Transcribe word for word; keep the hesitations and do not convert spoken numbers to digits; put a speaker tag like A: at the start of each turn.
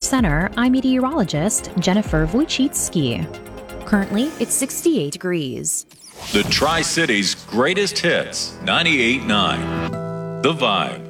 A: Center, I'm meteorologist Jennifer Wojcicki. Currently, it's sixty-eight degrees.
B: The Tri-Cities greatest hits, ninety-eight point nine. The Vibe.